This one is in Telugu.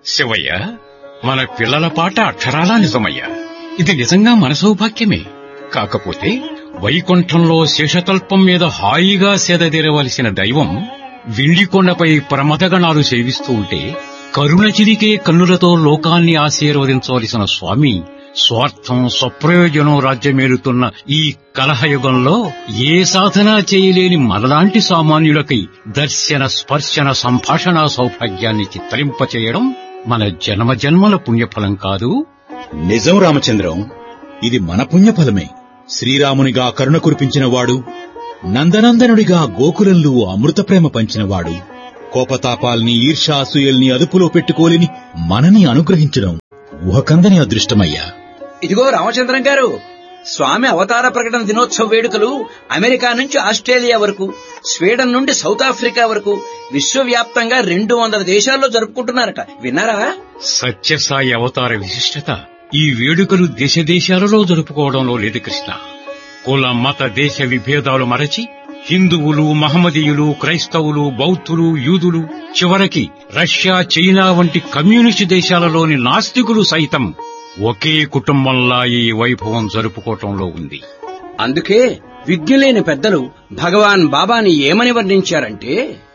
శివయ్య, మన పిల్లల పాట అక్షరాలా నిజమయ్యా. ఇది నిజంగా మన సౌభాగ్యమే. కాకపోతే వైకుంఠంలో శేషతల్పం మీద హాయిగా సేదతీరవలసిన దైవం విండికొండపై ప్రమదగణాలు సేవిస్తూ ఉంటే కరుణ చిరికే కన్నులతో లోకాన్ని ఆశీర్వదించవలసిన స్వామి స్వార్థం స్వప్రయోజనం రాజ్యమేలుతున్న ఈ కలహయుగంలో ఏ సాధన చేయలేని మనలాంటి సామాన్యులకై దర్శన స్పర్శన సంభాషణ సౌభాగ్యాన్ని చిత్తరింపచేయడం మన జన్మజన్మల పుణ్యఫలం కాదు? నిజం రామచంద్రం, ఇది మన పుణ్యఫలమే. శ్రీరామునిగా కరుణ కురిపించినవాడు, నందనందనుడిగా గోకులంలో అమృత ప్రేమ పంచినవాడు, కోపతాపాల్ని ఈర్ష్యాసూయల్ని అదుపులో పెట్టుకోలేని మనని అనుగ్రహించడం ఊహకందని అదృష్టమయ్యా. ఇదిగో రామచంద్రం గారు, స్వామి అవతార ప్రకటన దినోత్సవ వేడుకలు అమెరికా నుంచి ఆస్ట్రేలియా వరకు, స్వీడన్ నుండి సౌత్ ఆఫ్రికా వరకు విశ్వవ్యాప్తంగా 200 దేశాల్లో జరుపుకుంటున్నారట. విన్నారా? సత్యసాయి అవతార విశిష్టత ఈ వేడుకలు దేశదేశాలలో జరుపుకోవడంలో లేదు కృష్ణ. కుల మత దేశ విభేదాలు మరచి హిందువులు, మహమ్మదీయులు, క్రైస్తవులు, బౌద్ధులు, యూదులు, చివరికి రష్యా, చైనా వంటి కమ్యూనిస్టు దేశాలలోని నాస్తికులు సైతం ఒకే కుటుంబంలా ఈ వైభవం జరుపుకోవటంలో ఉంది. అందుకే విజ్ఞులైన పెద్దలు భగవాన్ బాబాని ఏమని వర్ణించారంటే,